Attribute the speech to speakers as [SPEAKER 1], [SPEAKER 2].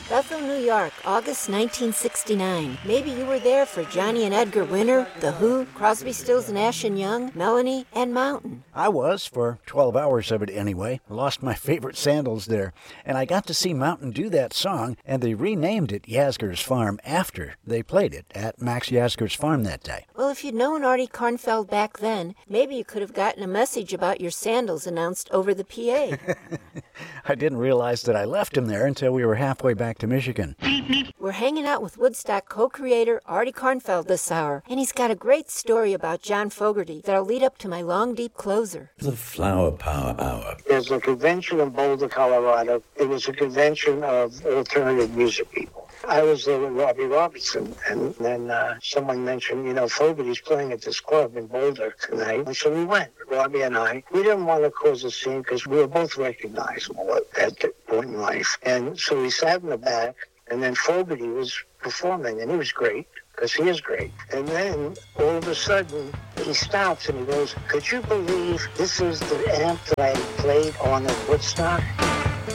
[SPEAKER 1] Bethel, New York, August 1969. Maybe you were there for Johnny and Edgar Winter, The Who, Crosby, Stills, Nash and Young, Melanie, and Mountain.
[SPEAKER 2] I was, for 12 hours of it anyway. Lost my favorite sandals there. And I got to see Mountain do that song, and they renamed it Yasgur's Farm after they played it at Max Yasgur's farm that day.
[SPEAKER 1] Well, if you'd known Artie Kornfeld back then, maybe you could have gotten a message about your sandals announced over the PA.
[SPEAKER 2] I didn't realize that I left him there until we were halfway back to Michigan.
[SPEAKER 1] We're hanging out with Woodstock co-creator Artie Kornfeld this hour, and he's got a great story about John Fogerty that'll lead up to my long, deep closer.
[SPEAKER 3] The Flower Power Hour.
[SPEAKER 4] There's a convention in Boulder, Colorado. It was a convention of alternative music people. I was there with Robbie Robertson, and then someone mentioned, Fogerty's playing at this club in Boulder tonight. And so we went, Robbie and I. We didn't want to cause a scene because we were both recognizable at that point in life. And so we sat in the back, and then Fogerty was performing, and he was great, because he is great. And then, all of a sudden, he stops and he goes, "Could you believe this is the amp that I played on at Woodstock?"